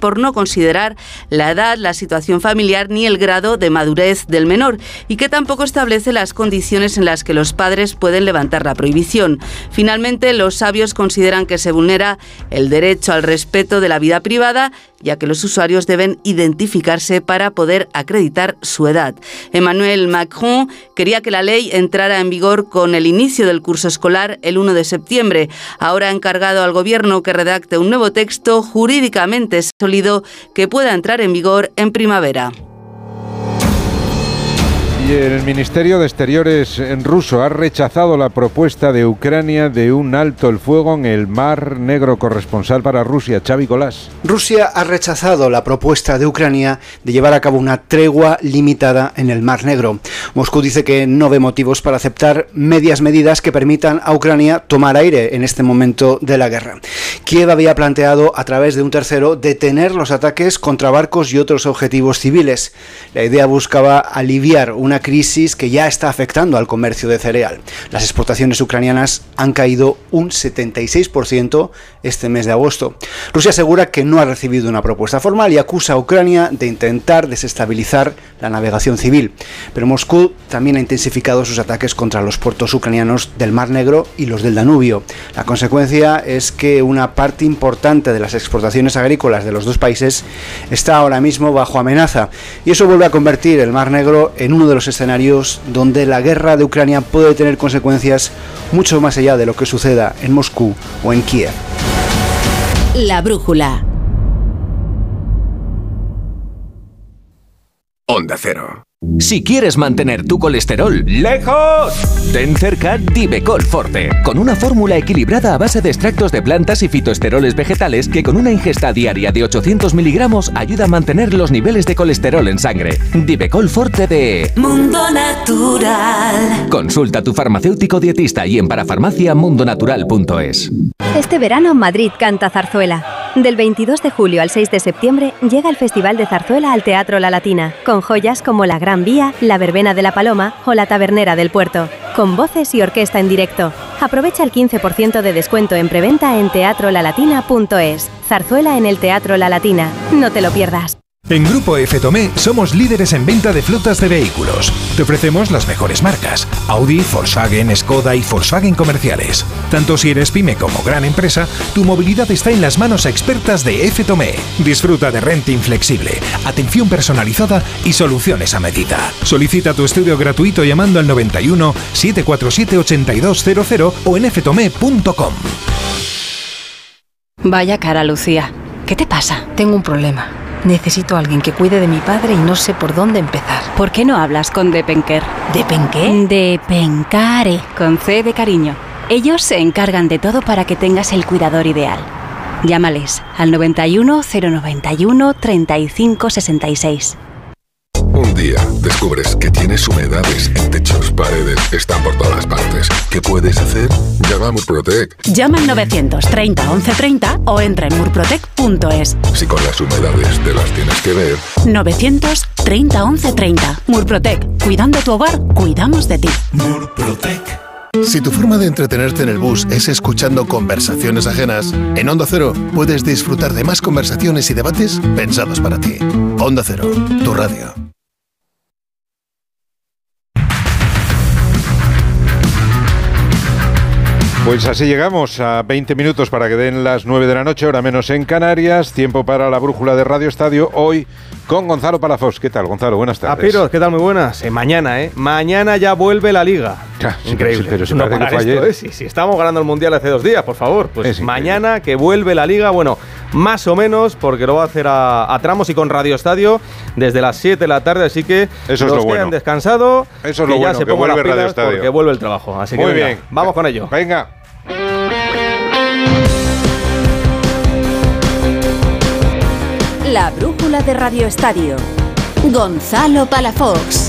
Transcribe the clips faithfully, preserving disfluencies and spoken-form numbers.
por no considerar la edad, la situación familiar ni el grado de madurez del menor, y que tampoco establece las condiciones en las que los padres pueden levantar la prohibición. Finalmente, los sabios consideran que se vulnera el derecho al respeto de la vida privada, ya que los usuarios deben identificarse para poder acreditar su edad. Emmanuel Macron quería que la ley entrara en vigor con el inicio del curso escolar el uno de septiembre. Ahora ha encargado al gobierno que redacte un nuevo texto jurídicamente sólido que pueda entrar en vigor en primavera. Y el Ministerio de Exteriores ruso ha rechazado la propuesta de Ucrania de un alto el fuego en el Mar Negro. Corresponsal para Rusia, Xavi Colás. Rusia ha rechazado la propuesta de Ucrania de llevar a cabo una tregua limitada en el Mar Negro. Moscú dice que no ve motivos para aceptar medias medidas que permitan a Ucrania tomar aire en este momento de la guerra. Kiev había planteado, a través de un tercero, detener los ataques contra barcos y otros objetivos civiles. La idea buscaba aliviar una crisis que ya está afectando al comercio de cereal. Las exportaciones ucranianas han caído un setenta y seis por ciento este mes de agosto. Rusia asegura que no ha recibido una propuesta formal y acusa a Ucrania de intentar desestabilizar la navegación civil. Pero Moscú también ha intensificado sus ataques contra los puertos ucranianos del Mar Negro y los del Danubio. La consecuencia es que una parte importante de las exportaciones agrícolas de los dos países está ahora mismo bajo amenaza, y eso vuelve a convertir el Mar Negro en uno de los escenarios donde la guerra de Ucrania puede tener consecuencias mucho más allá de lo que suceda en Moscú o en Kiev. La brújula. Onda Cero. Si quieres mantener tu colesterol lejos, ten cerca Divecol Forte, con una fórmula equilibrada a base de extractos de plantas y fitoesteroles vegetales que con una ingesta diaria de ochocientos miligramos ayuda a mantener los niveles de colesterol en sangre. Divecol Forte de Mundo Natural. Consulta a tu farmacéutico dietista y en parafarmacia mundonatural punto es. Este verano Madrid canta zarzuela. Del veintidós de julio al seis de septiembre llega el Festival de Zarzuela al Teatro La Latina, con joyas como La Gran Vía, La Verbena de la Paloma o La Tabernera del Puerto, con voces y orquesta en directo. Aprovecha el quince por ciento de descuento en preventa en teatro la latina punto es. Zarzuela en el Teatro La Latina. No te lo pierdas. En Grupo F. Tomé somos líderes en venta de flotas de vehículos. Te ofrecemos las mejores marcas: Audi, Volkswagen, Skoda y Volkswagen comerciales. Tanto si eres pyme como gran empresa, tu movilidad está en las manos expertas de F. Tomé. Disfruta de renting flexible, atención personalizada y soluciones a medida. Solicita tu estudio gratuito llamando al noventa y uno, setecientos cuarenta y siete, ochenta y dos cero cero o en f tomé punto com. Vaya cara, Lucía. ¿Qué te pasa? Tengo un problema. Necesito a alguien que cuide de mi padre y no sé por dónde empezar. ¿Por qué no hablas con Depenker? ¿Depenqué? Depencare, con C de cariño. Ellos se encargan de todo para que tengas el cuidador ideal. Llámales al noventa y uno, cero noventa y uno, treinta y cinco sesenta y seis. Un día descubres que tienes humedades en techos, paredes, están por todas partes. ¿Qué puedes hacer? Llama a Murprotec. Llama al novecientos treinta once treinta o entra en murprotec punto es. Si con las humedades te las tienes que ver. novecientos treinta once treinta. Murprotec. Cuidando tu hogar, cuidamos de ti. Murprotec. Si tu forma de entretenerte en el bus es escuchando conversaciones ajenas, en Onda Cero puedes disfrutar de más conversaciones y debates pensados para ti. Onda Cero, tu radio. Pues así llegamos a veinte minutos para que den las nueve de la noche, hora menos en Canarias. Tiempo para la brújula de Radio Estadio, hoy con Gonzalo Palafox. ¿Qué tal, Gonzalo? Buenas tardes. Apiros, ¿qué tal? Muy buenas. Eh, mañana, ¿eh? Mañana ya vuelve la Liga. Ya, Increíble. Pero, pero si no parece que fue esto, ayer. ¿eh? Si, si estábamos ganando el Mundial hace dos días, por favor. Pues es mañana que vuelve la Liga, bueno, más o menos, porque lo va a hacer a, a tramos y con Radio Estadio desde las siete de la tarde, así que Eso es los lo que bueno. han descansado, Eso es que lo ya bueno, se que pongan vuelve las pilas Radio Estadio. porque vuelve el trabajo. Así que Muy venga, bien. vamos con ello. Venga. La brújula de Radio Estadio. Gonzalo Palafox.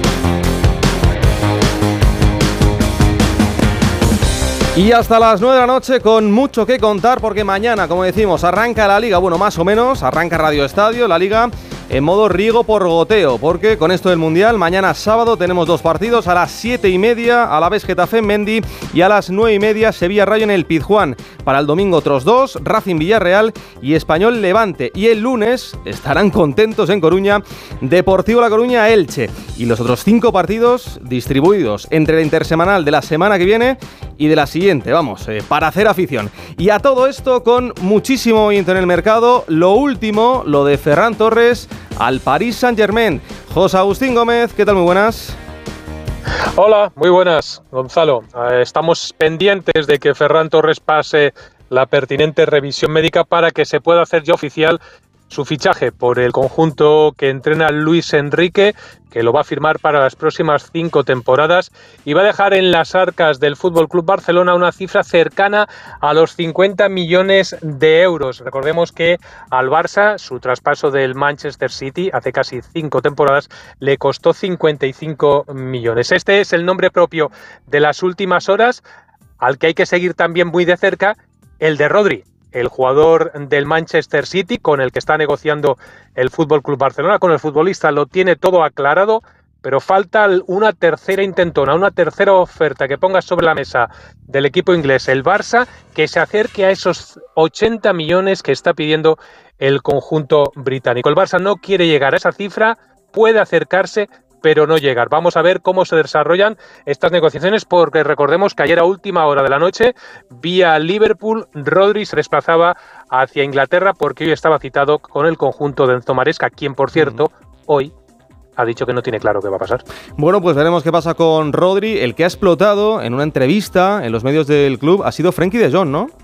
Y hasta las nueve de la noche con mucho que contar porque mañana, como decimos, arranca la Liga, bueno, más o menos, arranca Radio Estadio, la Liga, en modo riego por goteo, porque con esto del Mundial, mañana sábado tenemos dos partidos, a las siete y media, Alavés Getafe en Mendy, y a las nueve y media, Sevilla Rayo en el Pizjuán. Para el domingo otros dos, Racing Villarreal y Español Levante. Y el lunes estarán contentos en Coruña, Deportivo La Coruña Elche. Y los otros cinco partidos distribuidos entre la intersemanal de la semana que viene y de la siguiente, vamos, eh, para hacer afición. Y a todo esto con muchísimo movimiento en el mercado. Lo último, lo de Ferran Torres al Paris Saint-Germain. José Agustín Gómez, ¿qué tal? Muy buenas. Hola, muy buenas, Gonzalo. Eh, estamos pendientes de que Ferran Torres pase la pertinente revisión médica para que se pueda hacer ya oficial su fichaje por el conjunto que entrena Luis Enrique, que lo va a firmar para las próximas cinco temporadas y va a dejar en las arcas del F C Barcelona una cifra cercana a los cincuenta millones de euros. Recordemos que al Barça su traspaso del Manchester City hace casi cinco temporadas le costó cincuenta y cinco millones. Este es el nombre propio de las últimas horas, al que hay que seguir también muy de cerca, el de Rodri, el jugador del Manchester City con el que está negociando el F C Barcelona. Con el futbolista lo tiene todo aclarado, pero falta una tercera intentona, una tercera oferta que ponga sobre la mesa del equipo inglés, el Barça, que se acerque a esos ochenta millones que está pidiendo el conjunto británico. El Barça no quiere llegar a esa cifra, puede acercarse, pero no llegar. Vamos a ver cómo se desarrollan estas negociaciones, porque recordemos que ayer a última hora de la noche, vía Liverpool, Rodri se desplazaba hacia Inglaterra porque hoy estaba citado con el conjunto de Enzo Maresca, quien, por cierto, hoy ha dicho que no tiene claro qué va a pasar. Bueno, pues veremos qué pasa con Rodri. El que ha explotado en una entrevista en los medios del club ha sido Frenkie de Jong, ¿no?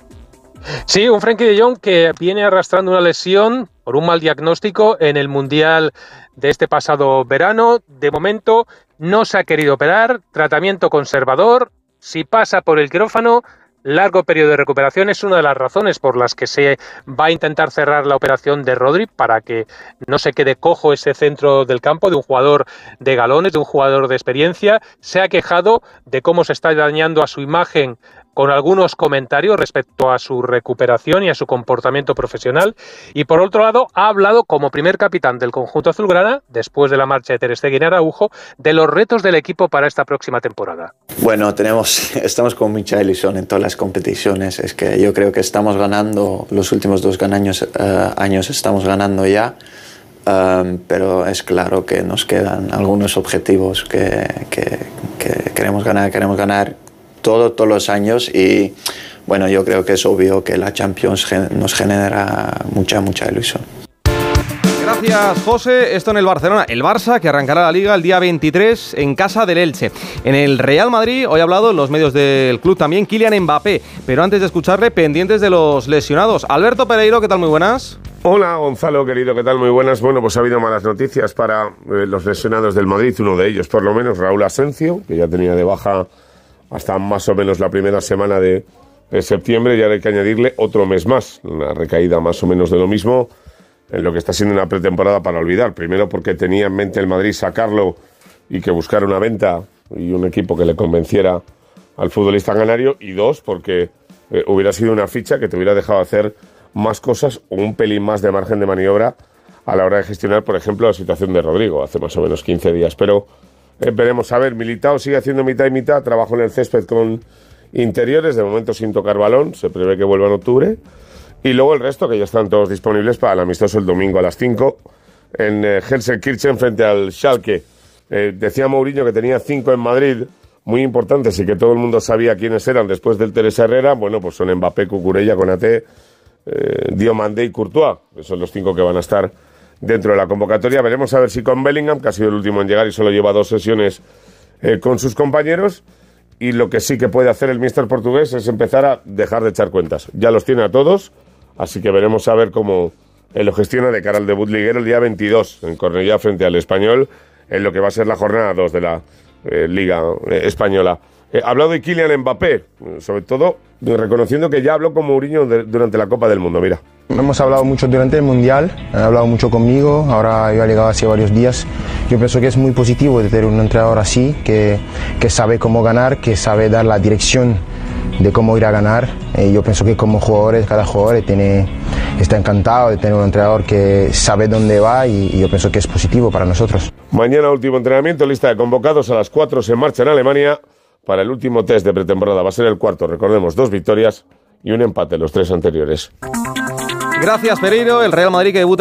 Sí, un Frenkie de Jong que viene arrastrando una lesión por un mal diagnóstico en el Mundial de este pasado verano. De momento no se ha querido operar, tratamiento conservador. Si pasa por el quirófano, largo periodo de recuperación. Es una de las razones por las que se va a intentar cerrar la operación de Rodri, para que no se quede cojo ese centro del campo de un jugador de galones, de un jugador de experiencia. Se ha quejado de cómo se está dañando a su imagen con algunos comentarios respecto a su recuperación y a su comportamiento profesional. Y por otro lado, ha hablado como primer capitán del conjunto azulgrana, después de la marcha de Ter Stegen y Araujo, de los retos del equipo para esta próxima temporada. Bueno, tenemos, estamos con mucha ilusión en todas las competiciones. Es que yo creo que estamos ganando, los últimos dos años, uh, años estamos ganando ya, um, pero es claro que nos quedan algunos objetivos que, que, que queremos ganar, queremos ganar Todo, todos los años, y bueno, yo creo que es obvio que la Champions gen- nos genera mucha, mucha ilusión. Gracias, José. Esto en el Barcelona. El Barça, que arrancará la Liga el día veintitrés en casa del Elche. En el Real Madrid, hoy ha hablado en los medios del club también Kylian Mbappé, pero antes de escucharle, pendientes de los lesionados. Alberto Pereiro, ¿qué tal? Muy buenas. Hola, Gonzalo, querido, ¿qué tal? Muy buenas. Bueno, pues ha habido malas noticias para eh, los lesionados del Madrid, uno de ellos por lo menos, Raúl Asencio, que ya tenía de baja hasta más o menos la primera semana de, de septiembre, y ahora hay que añadirle otro mes más, una recaída más o menos de lo mismo, en lo que está siendo una pretemporada para olvidar. Primero porque tenía en mente el Madrid sacarlo y que buscara una venta y un equipo que le convenciera al futbolista canario, y dos, porque eh, hubiera sido una ficha que te hubiera dejado hacer más cosas o un pelín más de margen de maniobra a la hora de gestionar, por ejemplo, la situación de Rodrigo, hace más o menos quince días. Pero Eh, veremos, a ver, Militao sigue haciendo mitad y mitad, trabajo en el césped con interiores, de momento sin tocar balón, se prevé que vuelva en octubre, y luego el resto, que ya están todos disponibles para el amistoso el domingo a las cinco en eh, Gelsenkirchen frente al Schalke. Eh, decía Mourinho que tenía cinco en Madrid, muy importantes, y que todo el mundo sabía quiénes eran después del Teresa Herrera. Bueno, pues son Mbappé, Cucurella, Konaté, eh, Diomandé y Courtois, que son los cinco que van a estar dentro de la convocatoria. Veremos a ver si con Bellingham, que ha sido el último en llegar y solo lleva dos sesiones eh, con sus compañeros, y lo que sí que puede hacer el míster portugués es empezar a dejar de echar cuentas. Ya los tiene a todos, así que veremos a ver cómo eh, lo gestiona de cara al debut liguero el día veintidós en Cornellá frente al Español, en lo que va a ser la jornada dos de la eh, Liga eh, Española. Eh, ha hablado de Kylian Mbappé, sobre todo reconociendo que ya habló con Mourinho de, durante la Copa del Mundo. Mira. Hemos hablado mucho durante el Mundial, han hablado mucho conmigo, ahora yo he llegado hace varios días. Yo pienso que es muy positivo de tener un entrenador así, que, que sabe cómo ganar, que sabe dar la dirección de cómo ir a ganar. Eh, yo pienso que como jugadores, cada jugador tiene, está encantado de tener un entrenador que sabe dónde va y, y yo pienso que es positivo para nosotros. Mañana último entrenamiento, lista de convocados a las cuatro se marcha en Alemania para el último test de pretemporada. Va a ser el cuarto, recordemos, dos victorias y un empate los tres anteriores. Gracias, Pereiro. El Real Madrid que debuta